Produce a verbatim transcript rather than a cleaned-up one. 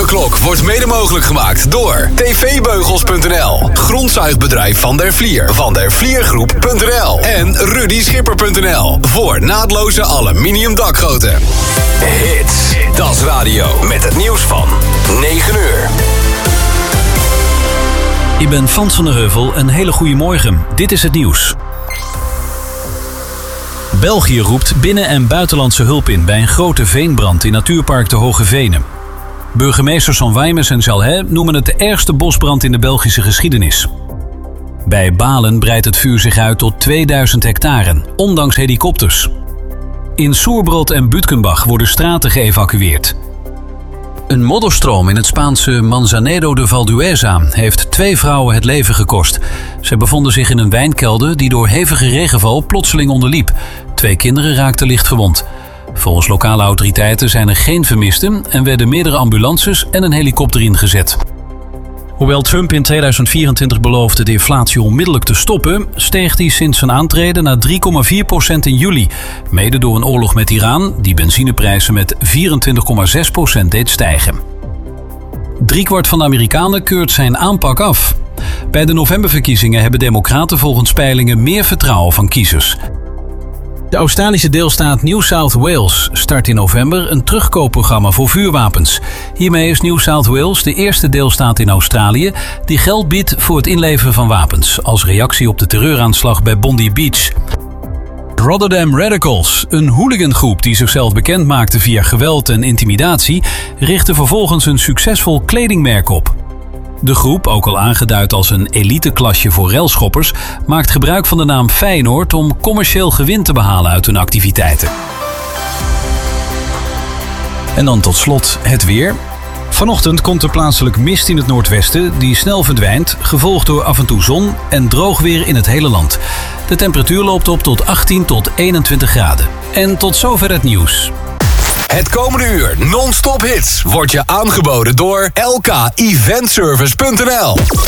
Avondklok wordt mede mogelijk gemaakt door t v beugels punt n l, grondzuigbedrijf Van der Vlier, Van der Vliergroep punt n l en Rudy Schipper punt n l voor naadloze aluminium dakgoten. Hits, dat is radio met het nieuws van negen uur. Ik ben Frans van der Heuvel, een hele goede morgen. Dit is het nieuws. België roept binnen- en buitenlandse hulp in bij een grote veenbrand in natuurpark de Hoge Venen. Burgemeesters van Wijmers en Jalhais noemen het de ergste bosbrand in de Belgische geschiedenis. Bij Balen breidt het vuur zich uit tot tweeduizend hectare, ondanks helikopters. In Soerbrod en Butkenbach worden straten geëvacueerd. Een modderstroom in het Spaanse Manzanedo de Valdueza heeft twee vrouwen het leven gekost. Ze bevonden zich in een wijnkelder die door hevige regenval plotseling onderliep. Twee kinderen raakten licht gewond. Volgens lokale autoriteiten zijn er geen vermisten en werden meerdere ambulances en een helikopter ingezet. Hoewel Trump in tweeduizend vierentwintig beloofde de inflatie onmiddellijk te stoppen, steeg die sinds zijn aantreden naar drie komma vier procent in juli. Mede door een oorlog met Iran, die benzineprijzen met vierentwintig komma zes procent deed stijgen. Driekwart van de Amerikanen keurt zijn aanpak af. Bij de novemberverkiezingen hebben democraten volgens peilingen meer vertrouwen van kiezers. De Australische deelstaat New South Wales start in november een terugkoopprogramma voor vuurwapens. Hiermee is New South Wales de eerste deelstaat in Australië die geld biedt voor het inleveren van wapens, als reactie op de terreuraanslag bij Bondi Beach. Rotterdam Radicals, een hooligangroep die zichzelf bekend maakte via geweld en intimidatie, richtte vervolgens een succesvol kledingmerk op. De groep, ook al aangeduid als een eliteklasje voor relschoppers, maakt gebruik van de naam Feyenoord om commercieel gewin te behalen uit hun activiteiten. En dan tot slot het weer. Vanochtend komt er plaatselijk mist in het noordwesten die snel verdwijnt, gevolgd door af en toe zon en droog weer in het hele land. De temperatuur loopt op tot achttien tot eenentwintig graden. En tot zover het nieuws. Het komende uur non-stop hits wordt je aangeboden door L K Eventservice punt n l.